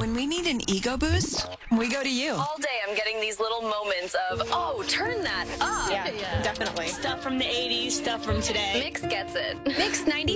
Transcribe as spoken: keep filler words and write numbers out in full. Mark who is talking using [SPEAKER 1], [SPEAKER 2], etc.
[SPEAKER 1] when we need an ego boost, we go to you.
[SPEAKER 2] All day I'm getting these little moments of, oh, turn that up.
[SPEAKER 3] Yeah, definitely.
[SPEAKER 4] Stuff from the eighties, stuff from today.
[SPEAKER 2] Mix gets it.
[SPEAKER 5] Mix ninety